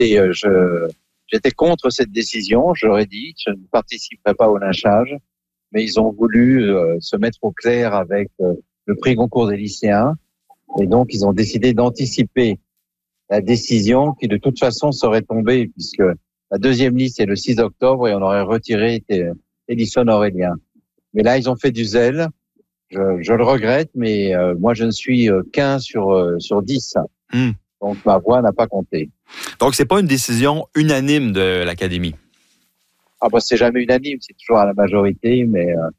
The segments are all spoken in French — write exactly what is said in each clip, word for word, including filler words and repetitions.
Et euh, je, j'étais contre cette décision. Je leur ai dit, je ne participerai pas au lynchage, mais ils ont voulu euh, se mettre au clair avec euh, le prix Goncourt des lycéens. Et donc, ils ont décidé d'anticiper la décision qui, de toute façon, serait tombée, puisque la deuxième liste est le six octobre et on aurait retiré Thélisson Aurélien. Mais là, ils ont fait du zèle. Je, je le regrette, mais euh, moi, je ne suis euh, qu'un sur, euh, sur dix. Hmm. Donc, ma voix n'a pas compté. Donc, c'est pas une décision unanime de l'Académie? Ah, bah, c'est jamais unanime, c'est toujours à la majorité, mais euh,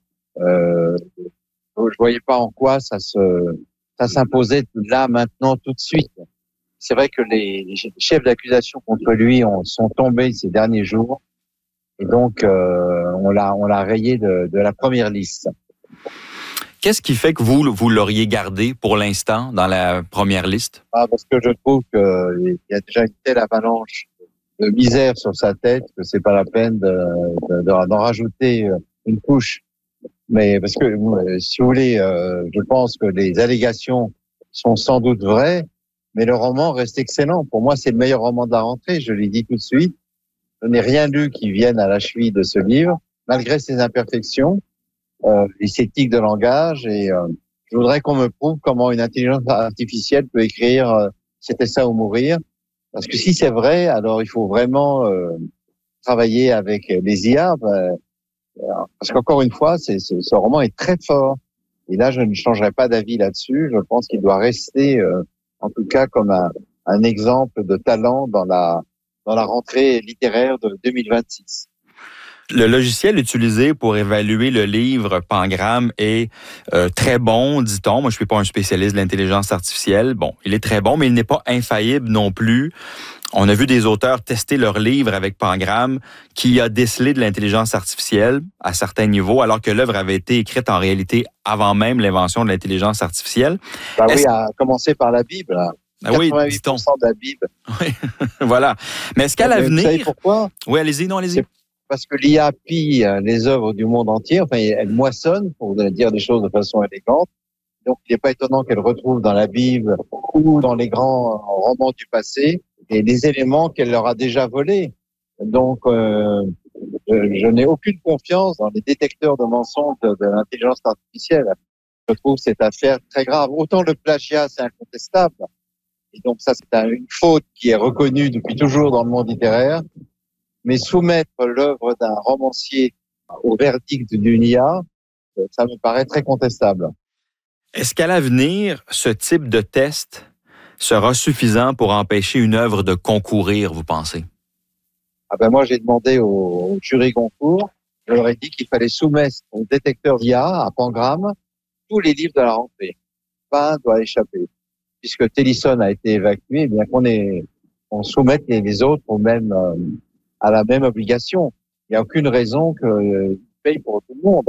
euh, je voyais pas en quoi ça se, ça s'imposait là, maintenant, tout de suite. C'est vrai que les, les chefs d'accusation contre lui ont, sont tombés ces derniers jours, et donc euh, on l'a, on l'a rayé de, de la première liste. Qu'est-ce qui fait que vous, vous l'auriez gardé pour l'instant dans la première liste? Ah, parce que je trouve qu'il y a déjà une telle avalanche de misère sur sa tête que c'est pas la peine de, de, de, d'en rajouter une couche. Mais parce que, si vous voulez, euh, je pense que les allégations sont sans doute vraies, mais le roman reste excellent. Pour moi, c'est le meilleur roman de la rentrée, je l'ai dit tout de suite. Je n'ai rien lu qui vienne à la cheville de ce livre, malgré ses imperfections. Euh, les ses tics de langage, et euh, je voudrais qu'on me prouve comment une intelligence artificielle peut écrire euh, c'était ça ou mourir, parce que si c'est vrai, alors il faut vraiment euh, travailler avec les I A, ben, parce qu'encore une fois, c'est, c'est, ce roman est très fort, et là je ne changerai pas d'avis là-dessus. Je pense qu'il doit rester euh, en tout cas comme un, un exemple de talent dans la dans la rentrée littéraire de deux mille vingt-six. Le logiciel utilisé pour évaluer le livre Pangramme est euh, très bon, dit-on. Moi, je ne suis pas un spécialiste de l'intelligence artificielle. Bon, il est très bon, mais il n'est pas infaillible non plus. On a vu des auteurs tester leur livre avec Pangramme qui a décelé de l'intelligence artificielle à certains niveaux, alors que l'œuvre avait été écrite en réalité avant même l'invention de l'intelligence artificielle. Bah Est-ce... oui, à commencer par la Bible. Ah oui, quatre-vingt-huit pour cent de la Bible. Oui, voilà. Mais est-ce qu'à mais l'avenir... Vous savez pourquoi? Oui, allez-y, non, allez-y. C'est parce que l'I A pille les œuvres du monde entier, enfin, elle moissonne, pour dire des choses de façon élégante. Donc, il n'est pas étonnant qu'elle retrouve dans la Bible ou dans les grands romans du passé et des éléments qu'elle leur a déjà volés. Donc, euh, je, je n'ai aucune confiance dans les détecteurs de mensonges de, de l'intelligence artificielle. Je trouve cette affaire très grave. Autant le plagiat, c'est incontestable. Et donc, ça, c'est un, une faute qui est reconnue depuis toujours dans le monde littéraire. Mais soumettre l'œuvre d'un romancier au verdict d'une I A, ça me paraît très contestable. Est-ce qu'à l'avenir, ce type de test sera suffisant pour empêcher une œuvre de concourir, vous pensez? Ah ben moi, j'ai demandé au, au jury Goncourt, je leur ai dit qu'il fallait soumettre au détecteur d'I A, à Pangramme, tous les livres de la rentrée. Pas un doit échapper. Puisque Thélisson a été évacué, eh bien qu'on est, on soumette les, les autres au même, euh, à la même obligation. Il n'y a aucune raison qu'ils euh, payent pour tout le monde.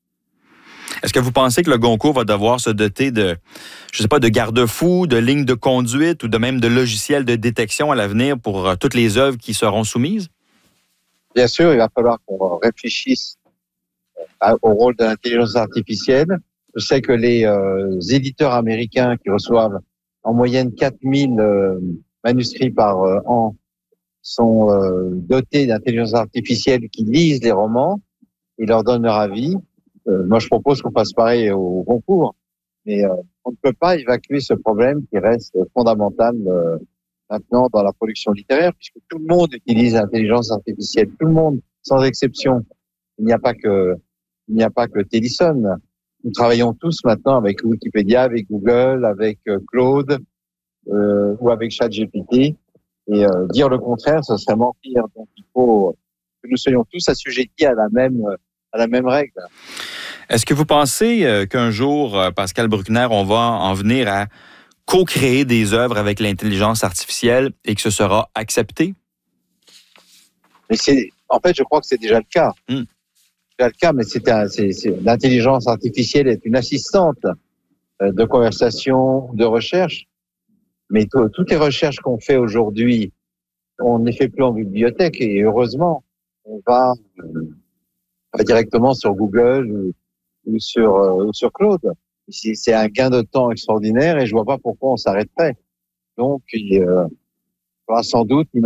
Est-ce que vous pensez que le Goncourt va devoir se doter de, je sais pas, de garde-fous, de lignes de conduite ou de même de logiciels de détection à l'avenir pour euh, toutes les œuvres qui seront soumises? Bien sûr, il va falloir qu'on réfléchisse à, au rôle de l'intelligence artificielle. Je sais que les euh, éditeurs américains qui reçoivent en moyenne quatre mille euh, manuscrits par euh, an sont euh, dotés d'intelligence artificielle qui lisent les romans et leur donnent leur avis. Euh, moi, je propose qu'on fasse pareil au concours, mais euh, on ne peut pas évacuer ce problème qui reste fondamental euh, maintenant dans la production littéraire, puisque tout le monde utilise l'intelligence artificielle, tout le monde, sans exception. Il n'y a pas que, il n'y a pas que Thélisson. Nous travaillons tous maintenant avec Wikipédia, avec Google, avec euh, Claude euh, ou avec ChatGPT. Et euh, dire le contraire, ce serait mentir. Donc, il faut que nous soyons tous assujettis à la même, à la même règle. Est-ce que vous pensez euh, qu'un jour, euh, Pascal Bruckner, on va en venir à co-créer des œuvres avec l'intelligence artificielle et que ce sera accepté? Mais c'est, en fait, je crois que c'est déjà le cas. Mm. C'est déjà le cas, mais c'est, un, c'est, c'est l'intelligence artificielle est une assistante de conversation, de recherche. Mais tout, toutes les recherches qu'on fait aujourd'hui, on ne les fait plus en bibliothèque et heureusement, on va, euh, va directement sur Google ou, ou sur euh, ou sur Claude. C'est, c'est un gain de temps extraordinaire et je vois pas pourquoi on s'arrêterait. Donc, il euh, faudra sans doute